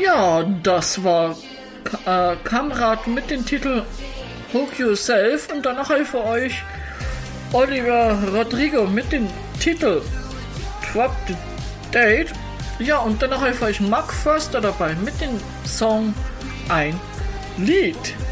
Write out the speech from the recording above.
Ja, das war Kamerad mit dem Titel Hook Yourself und danach habe ich für euch Oliver Rodrigo mit dem Titel Drop the Date. Ja, und danach habe ich für euch Mark Forster dabei mit dem Song Ein Lied.